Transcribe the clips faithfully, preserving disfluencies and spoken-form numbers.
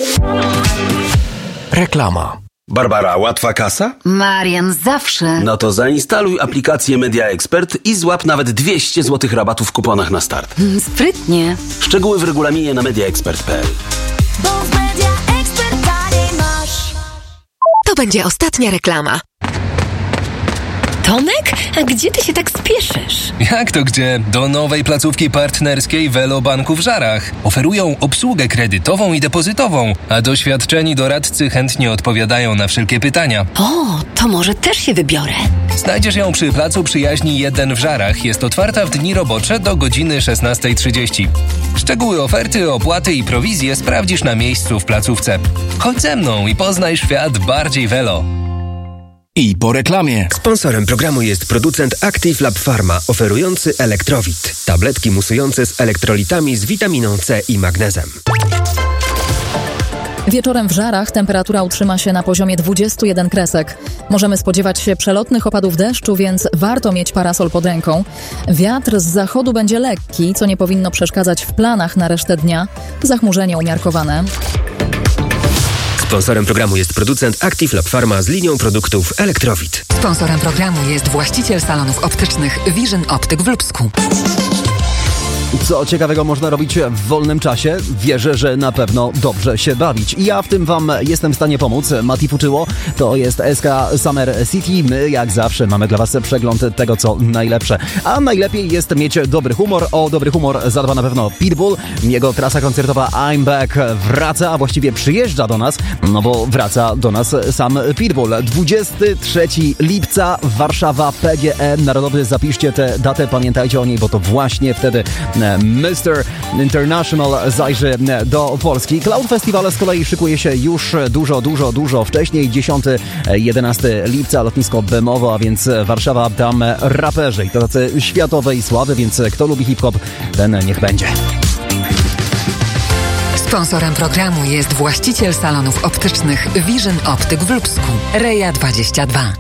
Reklama. Barbara, łatwa kasa? Marian, zawsze. No to zainstaluj aplikację Media Expert i złap nawet dwieście złotych rabatu w kuponach na start. Sprytnie. Szczegóły w regulaminie na media expert kropka p l. Bo w Media Expert taniej masz. To będzie ostatnia reklama. Tomek? A gdzie ty się tak spieszysz? Jak to gdzie? Do nowej placówki partnerskiej Velobanku w Żarach. Oferują obsługę kredytową i depozytową, a doświadczeni doradcy chętnie odpowiadają na wszelkie pytania. O, to może też się wybiorę. Znajdziesz ją przy Placu Przyjaźni jeden w Żarach. Jest otwarta w dni robocze do godziny szesnasta trzydzieści. Szczegóły oferty, opłaty i prowizje sprawdzisz na miejscu w placówce. Chodź ze mną i poznaj świat bardziej Velo. I po reklamie. Sponsorem programu jest producent Active Lab Pharma, oferujący Elektrowit. Tabletki musujące z elektrolitami z witaminą C i magnezem. Wieczorem w Żarach temperatura utrzyma się na poziomie dwudziestu jeden kresek. Możemy spodziewać się przelotnych opadów deszczu, więc warto mieć parasol pod ręką. Wiatr z zachodu będzie lekki, co nie powinno przeszkadzać w planach na resztę dnia. Zachmurzenie umiarkowane. Sponsorem programu jest producent Active Lab Pharma z linią produktów Elektrowit. Sponsorem programu jest właściciel salonów optycznych Vision Optyk w Lubsku. Co ciekawego można robić w wolnym czasie? Wierzę, że na pewno dobrze się bawić. I ja w tym wam jestem w stanie pomóc. Mati Fuczyło, to jest S K Summer City. My, jak zawsze, mamy dla was przegląd tego, co najlepsze. A najlepiej jest mieć dobry humor. O dobry humor zadba na pewno Pitbull. Jego trasa koncertowa I'm Back wraca, a właściwie przyjeżdża do nas, no bo wraca do nas sam Pitbull. dwudziestego trzeciego lipca, Warszawa, P G E Narodowy. Zapiszcie tę datę, pamiętajcie o niej, bo to właśnie wtedy mister International zajrzy do Polski. Cloud Festival z kolei szykuje się już dużo, dużo, dużo wcześniej. dziesiątego jedenastego lipca, lotnisko Bemowo, a więc Warszawa, tam raperzy i to tacy światowej sławy, więc kto lubi hip-hop, ten niech będzie. Sponsorem programu jest właściciel salonów optycznych Vision Optyk w Lubsku. Reja dwadzieścia dwa.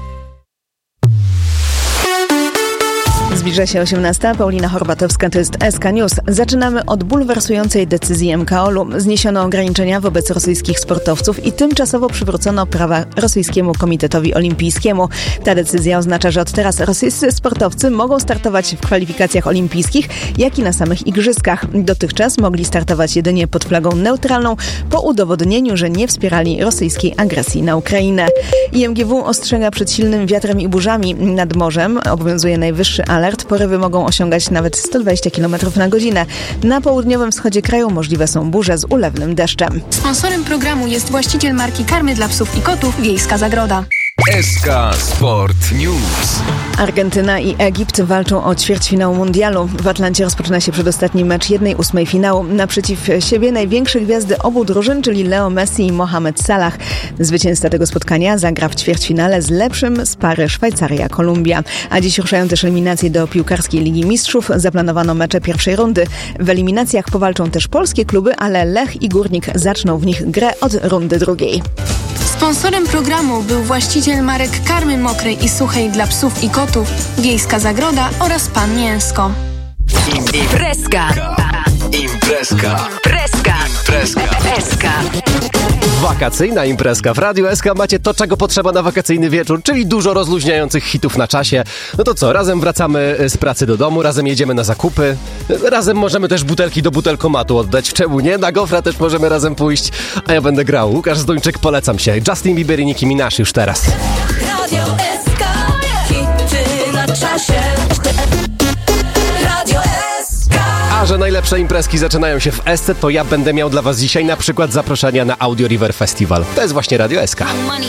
Zbliża się osiemnasta. Paulina Horbatowska, to jest S K News. Zaczynamy od bulwersującej decyzji M K O L-u. Zniesiono ograniczenia wobec rosyjskich sportowców i tymczasowo przywrócono prawa rosyjskiemu Komitetowi Olimpijskiemu. Ta decyzja oznacza, że od teraz rosyjscy sportowcy mogą startować w kwalifikacjach olimpijskich, jak i na samych igrzyskach. Dotychczas mogli startować jedynie pod flagą neutralną po udowodnieniu, że nie wspierali rosyjskiej agresji na Ukrainę. I M G W ostrzega przed silnym wiatrem i burzami. Nad morzem obowiązuje najwyższy alert. Porywy mogą osiągać nawet sto dwadzieścia kilometrów na godzinę. Na południowym wschodzie kraju możliwe są burze z ulewnym deszczem. Sponsorem programu jest właściciel marki karmy dla psów i kotów Wiejska Zagroda. S K Sport News. Argentyna i Egipt walczą o ćwierćfinał mundialu. W Atlancie rozpoczyna się przedostatni mecz jednej ósmej finału. Naprzeciw siebie największe gwiazdy obu drużyn, czyli Leo Messi i Mohamed Salah. Zwycięzca tego spotkania zagra w ćwierćfinale z lepszym z pary Szwajcaria-Kolumbia. A dziś ruszają też eliminacje do piłkarskiej Ligi Mistrzów. Zaplanowano mecze pierwszej rundy. W eliminacjach powalczą też polskie kluby, ale Lech i Górnik zaczną w nich grę od rundy drugiej. Sponsorem programu był właściciel marek karmy mokrej i suchej dla psów i kotów Wiejska Zagroda oraz Pan Mięsko. Imprezka. Imprezka. Imprezka. Imprezka. Imprezka. Wakacyjna imprezka. W Radiu S K macie to, czego potrzeba na wakacyjny wieczór, czyli dużo rozluźniających hitów na czasie. No to co, razem wracamy z pracy do domu, razem jedziemy na zakupy, razem możemy też butelki do butelkomatu oddać. Czemu nie? Na gofra też możemy razem pójść, a ja będę grał. Łukasz Zdończyk, polecam się. Justin Bieber i Nicki Minaj już teraz. Radio S K, hity na czasie. Radio S K. A że najlepsze imprezki zaczynają się w Esce, to ja będę miał dla was dzisiaj na przykład zaproszenia na Audio River Festival. To jest właśnie Radio S K.